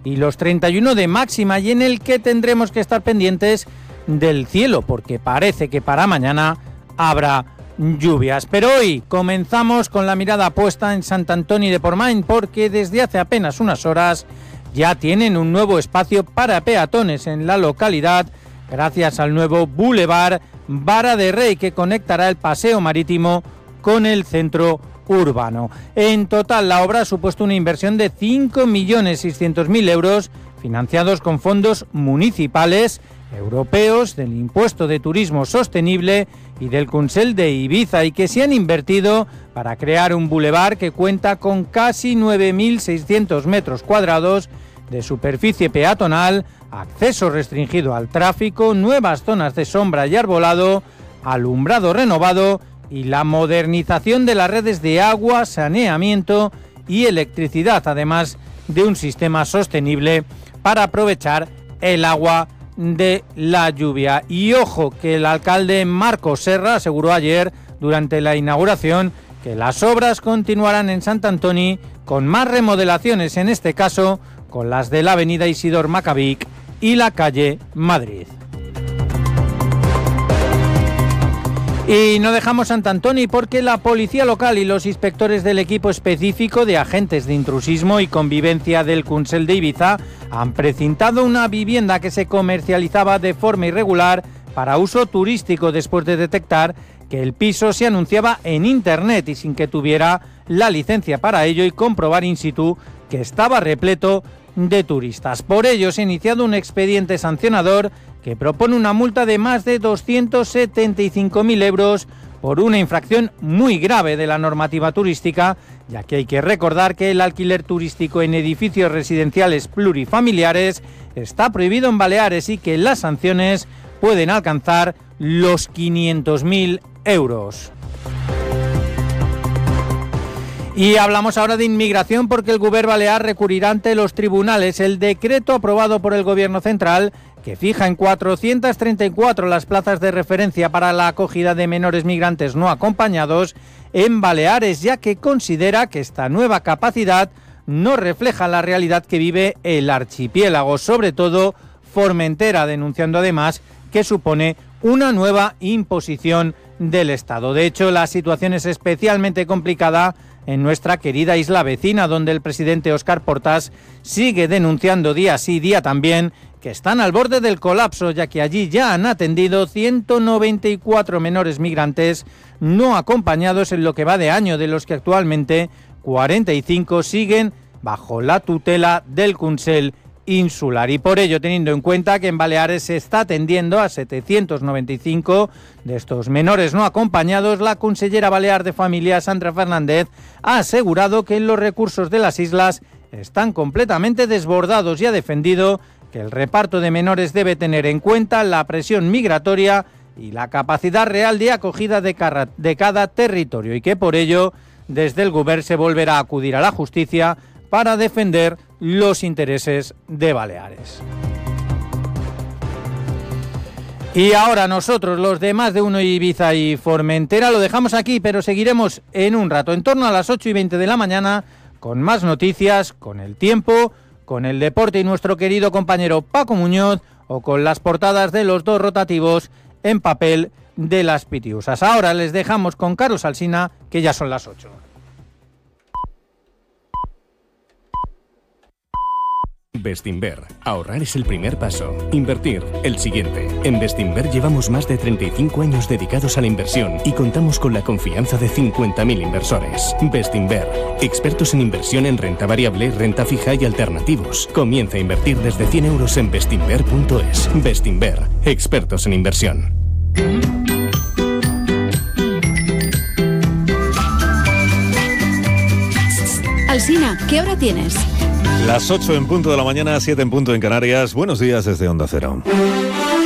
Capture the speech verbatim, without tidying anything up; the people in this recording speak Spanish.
y los treinta y uno de máxima, y en el que tendremos que estar pendientes del cielo, porque parece que para mañana habrá lluvias. Pero hoy comenzamos con la mirada puesta en Sant Antoni de Portmany, porque desde hace apenas unas horas ya tienen un nuevo espacio para peatones en la localidad, gracias al nuevo Boulevard Vara de Rey, que conectará el paseo marítimo con el centro urbano. En total, la obra ha supuesto una inversión de cinco millones seiscientos mil euros, financiados con fondos municipales, europeos, del impuesto de turismo sostenible y del Consell de Ibiza, y que se han invertido para crear un bulevar que cuenta con casi nueve mil seiscientos metros cuadrados de superficie peatonal, acceso restringido al tráfico, nuevas zonas de sombra y arbolado, alumbrado renovado y la modernización de las redes de agua, saneamiento y electricidad, además de un sistema sostenible para aprovechar el agua de la lluvia. Y ojo, que el alcalde Marcos Serra aseguró ayer durante la inauguración que las obras continuarán en Sant Antoni con más remodelaciones, en este caso con las de la avenida Isidor Macabic y la calle Madrid. Y no dejamos Sant Antoni porque la policía local y los inspectores del equipo específico de agentes de intrusismo y convivencia del Consell de Ibiza han precintado una vivienda que se comercializaba de forma irregular para uso turístico, después de detectar que el piso se anunciaba en internet y sin que tuviera la licencia para ello, y comprobar in situ que estaba repleto de turistas. Por ello se ha iniciado un expediente sancionador que propone una multa de más de doscientos setenta y cinco mil euros por una infracción muy grave de la normativa turística, ya que hay que recordar que el alquiler turístico en edificios residenciales plurifamiliares está prohibido en Baleares y que las sanciones pueden alcanzar los quinientos mil euros. Y hablamos ahora de inmigración, porque el Govern Balear recurrirá ante los tribunales el decreto aprobado por el Gobierno Central que fija en cuatrocientas treinta y cuatro las plazas de referencia para la acogida de menores migrantes no acompañados en Baleares, ya que considera que esta nueva capacidad no refleja la realidad que vive el archipiélago, sobre todo Formentera, denunciando además que supone una nueva imposición del Estado. De hecho, la situación es especialmente complicada en nuestra querida isla vecina, donde el presidente Óscar Portas sigue denunciando día sí, día también, que están al borde del colapso, ya que allí ya han atendido ciento noventa y cuatro menores migrantes no acompañados en lo que va de año, de los que actualmente cuarenta y cinco siguen bajo la tutela del Consell Insular. Y por ello, teniendo en cuenta que en Baleares se está atendiendo a setecientos noventa y cinco de estos menores no acompañados, la consellera balear de Familia, Sandra Fernández, ha asegurado que los recursos de las islas están completamente desbordados y ha defendido que el reparto de menores debe tener en cuenta la presión migratoria y la capacidad real de acogida de cada, de cada territorio, y que por ello desde el Govern se volverá a acudir a la justicia para defender los intereses de Baleares. Y ahora nosotros, los de Más de Uno Ibiza y Formentera, lo dejamos aquí, pero seguiremos en un rato, en torno a las ocho y veinte de la mañana, con más noticias, con el tiempo, con el deporte y nuestro querido compañero Paco Muñoz, o con las portadas de los dos rotativos en papel de las Pitiusas. Ahora les dejamos con Carlos Alsina, que ya son las ocho. Bestinver. Ahorrar es el primer paso. Invertir, el siguiente. En Bestinver llevamos más de treinta y cinco años dedicados a la inversión y contamos con la confianza de cincuenta mil inversores. Bestinver. Expertos en inversión en renta variable, renta fija y alternativos. Comienza a invertir desde cien euros en bestinver punto es. Bestinver. Expertos en inversión. Alsina, ¿qué hora tienes? Las ocho en punto de la mañana, siete en punto en Canarias. Buenos días desde Onda Cero.